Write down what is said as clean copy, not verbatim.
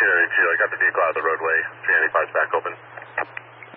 292, I got the vehicle out of the roadway. 395's back open.